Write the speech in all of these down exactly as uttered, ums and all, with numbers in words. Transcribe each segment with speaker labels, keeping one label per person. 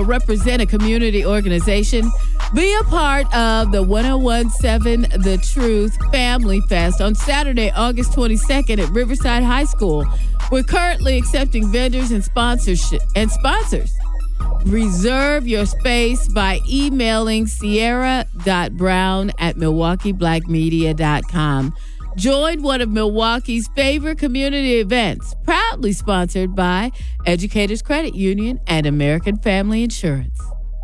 Speaker 1: represent a community organization, be a part of the ten seventeen The Truth Family Fest on Saturday, August twenty-second at Riverside High School. We're currently accepting vendors and sponsorship and sponsors. Reserve your space by emailing sierra.brown at milwaukee black media dot com. Join one of Milwaukee's favorite community events, proudly sponsored by Educators Credit Union and American Family Insurance.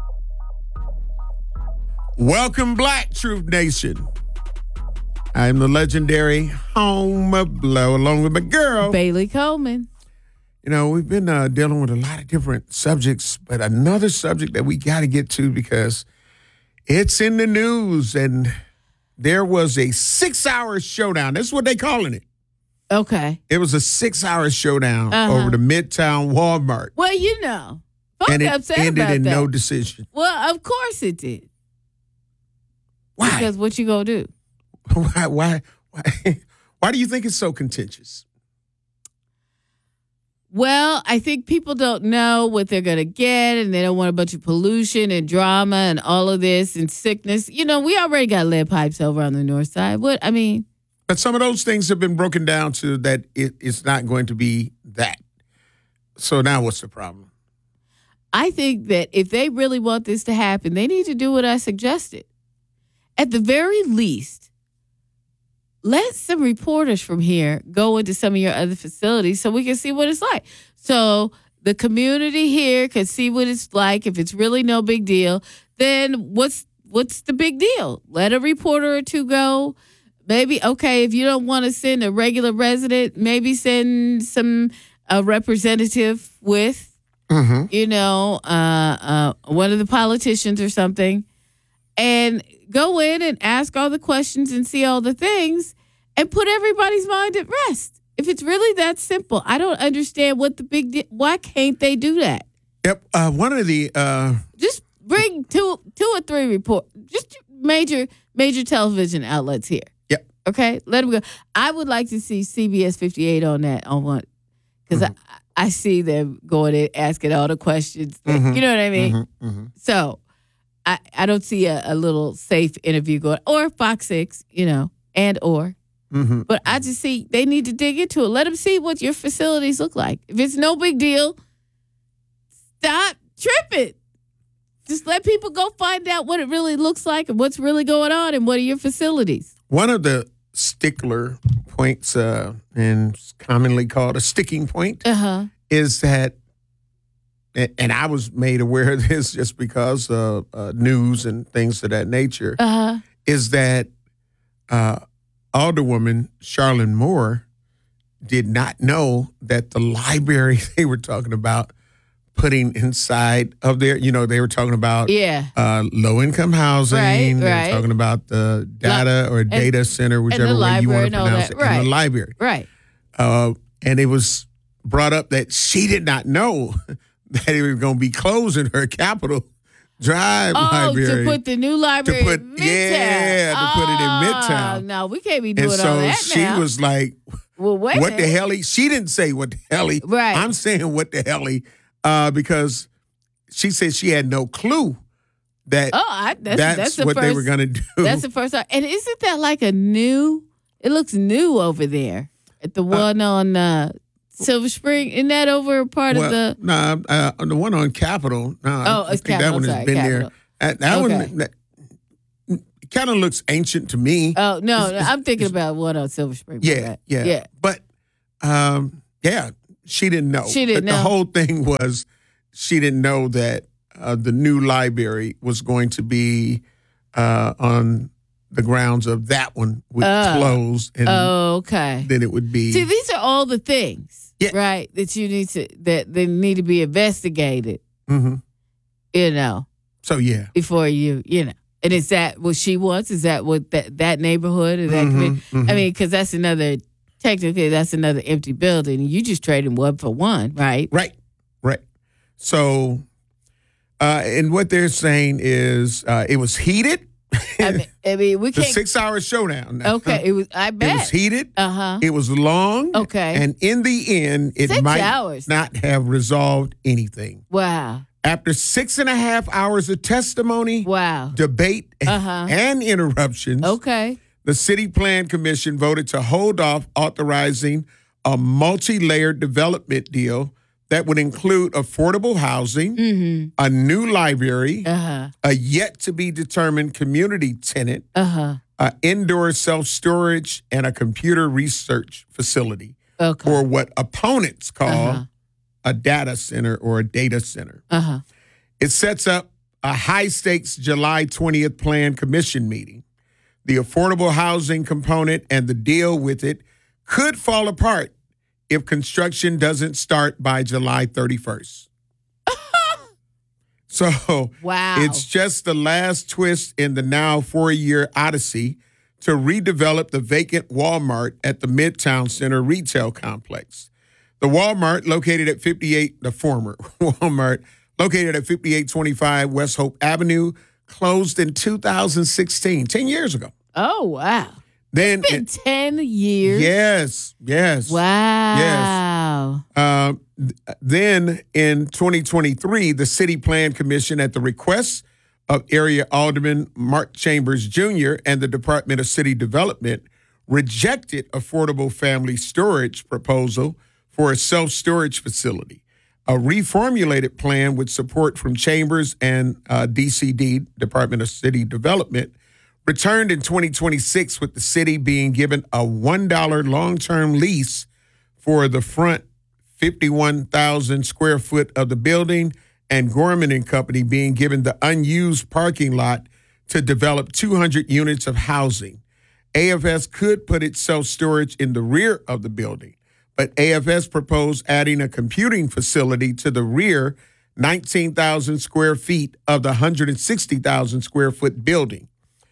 Speaker 2: Welcome, Black Truth Nation. I'm the legendary Homa Blow, along with my girl,
Speaker 1: Bailey Coleman.
Speaker 2: You know, we've been uh, dealing with a lot of different subjects, but another subject that we got to get to because it's in the news, and there was a six-hour showdown. That's what they calling it.
Speaker 1: Okay.
Speaker 2: It was a six-hour showdown
Speaker 1: Uh-huh.
Speaker 2: over the Midtown Walmart.
Speaker 1: Well, you know, folks
Speaker 2: and it
Speaker 1: upset
Speaker 2: ended
Speaker 1: about
Speaker 2: in
Speaker 1: that.
Speaker 2: no decision.
Speaker 1: Well, of course it did.
Speaker 2: Why?
Speaker 1: Because what you gonna do?
Speaker 2: Why? Why? Why? Why do you think it's so contentious?
Speaker 1: Well, I think people don't know what they're going to get, and they don't want a bunch of pollution and drama and all of this and sickness. You know, we already got lead pipes over on the north side. What, I mean.
Speaker 2: But some of those things have been broken down to that it, it's not going to be that. So now what's the problem?
Speaker 1: I think that if they really want this to happen, they need to do what I suggested. At the very least, let some reporters from here go into some of your other facilities so we can see what it's like. So the community here can see what it's like. If it's really no big deal, then what's what's the big deal? Let a reporter or two go. Maybe, okay, if you don't want to send a regular resident, maybe send some a representative with,
Speaker 2: mm-hmm.
Speaker 1: you know, uh, uh, one of the politicians or something, and go in and ask all the questions and see all the things and put everybody's mind at rest. If it's really that simple, I don't understand what the big deal. Why can't they do that?
Speaker 2: Yep. Uh, one of the uh...
Speaker 1: just bring two, two or three report, just major, major television outlets here.
Speaker 2: Yep.
Speaker 1: Okay, let them go. I would like to see C B S fifty-eight on that on one because mm-hmm. I I see them going in asking all the questions. That,
Speaker 2: mm-hmm.
Speaker 1: You know what I mean?
Speaker 2: Mm-hmm. Mm-hmm.
Speaker 1: So. I, I don't see a, a little safe interview going, or Fox six, you know, and or.
Speaker 2: Mm-hmm.
Speaker 1: But I just see they need to dig into it. Let them see what your facilities look like. If it's no big deal, stop tripping. Just let people go find out what it really looks like and what's really going on and what are your facilities.
Speaker 2: One of the stickler points, uh, and it's commonly called a sticking point,
Speaker 1: uh-huh.
Speaker 2: is that, and I was made aware of this just because of uh, news and things of that nature,
Speaker 1: uh-huh.
Speaker 2: is that uh, Alderwoman Charlene Moore did not know that the library they were talking about putting inside of their, you know, they were talking about
Speaker 1: yeah.
Speaker 2: uh, low-income housing.
Speaker 1: Right,
Speaker 2: they
Speaker 1: right.
Speaker 2: were talking about the data or data
Speaker 1: and,
Speaker 2: center, whichever way you want to pronounce it,
Speaker 1: right.
Speaker 2: in the library.
Speaker 1: Right.
Speaker 2: Uh, and it was brought up that she did not know that it was going to be closing her Capitol Drive
Speaker 1: oh,
Speaker 2: library.
Speaker 1: to put the new library
Speaker 2: to put,
Speaker 1: in Midtown.
Speaker 2: Yeah, to
Speaker 1: oh,
Speaker 2: put it in Midtown.
Speaker 1: No, we can't be doing
Speaker 2: and so
Speaker 1: all that
Speaker 2: she
Speaker 1: now.
Speaker 2: was like,
Speaker 1: well, wait
Speaker 2: what the hell? She didn't say what the hell.
Speaker 1: Right.
Speaker 2: I'm saying what the hell uh, because she said she had no clue that
Speaker 1: oh, I, that's,
Speaker 2: that's,
Speaker 1: that's the
Speaker 2: what
Speaker 1: first,
Speaker 2: they were going to do.
Speaker 1: That's the first time. And isn't that like a new, it looks new over there at the one uh, on uh, Silver Spring. Isn't that over part
Speaker 2: well,
Speaker 1: of the?
Speaker 2: No, nah, uh, the one on Capitol. Nah,
Speaker 1: oh, it's
Speaker 2: I think
Speaker 1: Capitol.
Speaker 2: that one
Speaker 1: sorry,
Speaker 2: has been
Speaker 1: Capitol.
Speaker 2: there. That, that
Speaker 1: okay.
Speaker 2: one that, kind of looks ancient to me.
Speaker 1: Oh, no,
Speaker 2: it's,
Speaker 1: no
Speaker 2: it's,
Speaker 1: I'm thinking about one on Silver Spring.
Speaker 2: Yeah, yeah,
Speaker 1: yeah.
Speaker 2: But, um, yeah, she didn't know.
Speaker 1: She didn't
Speaker 2: the,
Speaker 1: know.
Speaker 2: The whole thing was she didn't know that uh, the new library was going to be uh, on the grounds of that one would
Speaker 1: uh,
Speaker 2: close. And
Speaker 1: oh, okay.
Speaker 2: then it would be.
Speaker 1: See, these are all the things,
Speaker 2: yeah.
Speaker 1: right, that you need to, that they need to be investigated,
Speaker 2: mm-hmm.
Speaker 1: you know.
Speaker 2: So, yeah.
Speaker 1: Before you, you know. And is that what she wants? Is that what that, that neighborhood or that
Speaker 2: mm-hmm,
Speaker 1: community?
Speaker 2: Mm-hmm.
Speaker 1: I mean, because that's another, technically, that's another empty building. You just trading one for one, right?
Speaker 2: Right, right. So, uh, and what they're saying is uh, it was heated.
Speaker 1: I mean, I mean we
Speaker 2: the
Speaker 1: can't.
Speaker 2: six-hour showdown. Now.
Speaker 1: Okay, it was. I bet
Speaker 2: it was heated.
Speaker 1: Uh huh.
Speaker 2: It was long.
Speaker 1: Okay.
Speaker 2: And in the end, it
Speaker 1: Six
Speaker 2: might
Speaker 1: hours.
Speaker 2: not have resolved anything.
Speaker 1: Wow.
Speaker 2: After six and a half hours of testimony,
Speaker 1: Wow.
Speaker 2: debate,
Speaker 1: Uh-huh.
Speaker 2: and interruptions,
Speaker 1: Okay.
Speaker 2: the City Plan Commission voted to hold off authorizing a multi-layered development deal that would include affordable housing,
Speaker 1: Mm-hmm.
Speaker 2: a new library,
Speaker 1: Uh-huh.
Speaker 2: a yet-to-be-determined community tenant,
Speaker 1: Uh-huh.
Speaker 2: an indoor self-storage, and a computer research facility,
Speaker 1: Okay.
Speaker 2: or what opponents call
Speaker 1: Uh-huh.
Speaker 2: a data center or a data center.
Speaker 1: Uh-huh.
Speaker 2: It sets up a high-stakes July twentieth Plan Commission meeting. The affordable housing component and the deal with it could fall apart if construction doesn't start by July thirty-first. So
Speaker 1: Wow.
Speaker 2: it's just the last twist in the now four-year odyssey to redevelop the vacant Walmart at the Midtown Center retail complex. The Walmart located at fifty-eight, the former Walmart located at fifty-eight twenty-five West Hope Avenue, closed in two thousand sixteen, ten years ago.
Speaker 1: Oh, wow.
Speaker 2: Then,
Speaker 1: Been
Speaker 2: it-
Speaker 1: ten years.
Speaker 2: yes, yes.
Speaker 1: Wow.
Speaker 2: Uh, th- then in twenty twenty-three, the City Plan Commission, at the request of Area Alderman Mark Chambers Junior and the Department of City Development, rejected affordable family storage proposal for a self-storage facility. A reformulated plan with support from Chambers and uh, D C D, Department of City Development, returned in twenty twenty-six with the city being given a one dollar long-term lease for the front fifty-one thousand square foot of the building, and Gorman and Company being given the unused parking lot to develop two hundred units of housing. A F S could put its self-storage in the rear of the building, but A F S proposed adding a computing facility to the rear nineteen thousand square feet of the one hundred sixty thousand square foot building.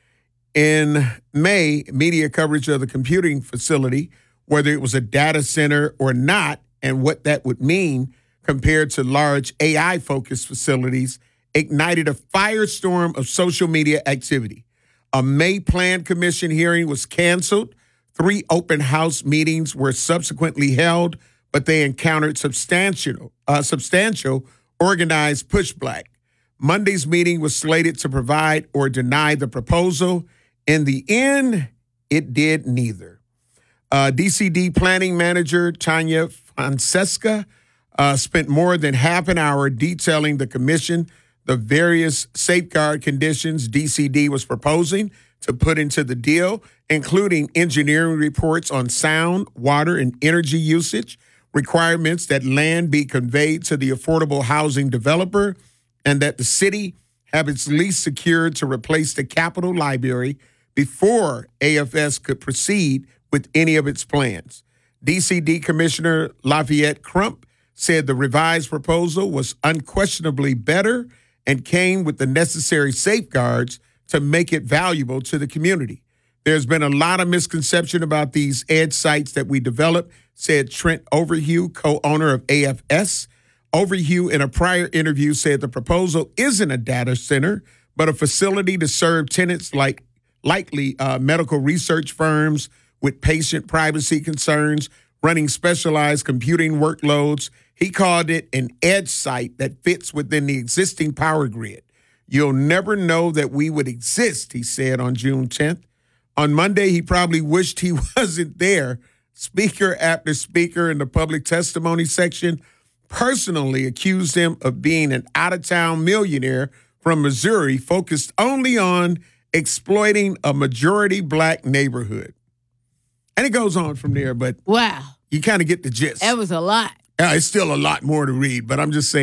Speaker 2: In May, media coverage of the computing facility, whether it was a data center or not, and what that would mean compared to large A I-focused facilities, ignited a firestorm of social media activity. A May Plan Commission hearing was canceled. Three open house meetings were subsequently held, but they encountered substantial, uh, substantial organized pushback. Monday's meeting was slated to provide or deny the proposal. In the end, it did neither. Uh, D C D planning manager Tanya Francesca uh, spent more than half an hour detailing the commission the various safeguard conditions D C D was proposing to put into the deal, including engineering reports on sound, water, and energy usage, requirements that land be conveyed to the affordable housing developer, and that the city have its lease secured to replace the Capitol Library before A F S could proceed with any of its plans. D C D Commissioner Lafayette Crump said the revised proposal was unquestionably better and came with the necessary safeguards to make it valuable to the community. There's been a lot of misconception about these edge sites that we developed, said Trent Overhue, co-owner of A F S. Overhue, in a prior interview, said the proposal isn't a data center, but a facility to serve tenants like likely uh, medical research firms with patient privacy concerns, running specialized computing workloads. He called it an edge site that fits within the existing power grid. You'll never know that we would exist, he said on June tenth. On Monday, he probably wished he wasn't there. Speaker after speaker in the public testimony section personally accused him of being an out-of-town millionaire from Missouri focused only on exploiting a majority black neighborhood. And it goes on from there, but
Speaker 1: Wow.
Speaker 2: you kind of get the gist.
Speaker 1: That was a lot.
Speaker 2: Uh, it's still a lot more to read, but I'm just saying.